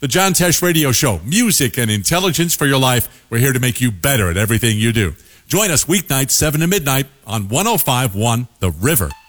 The John Tesh Radio Show, music and intelligence for your life. We're here to make you better at everything you do. Join us weeknights 7 to midnight on 105.1 The River.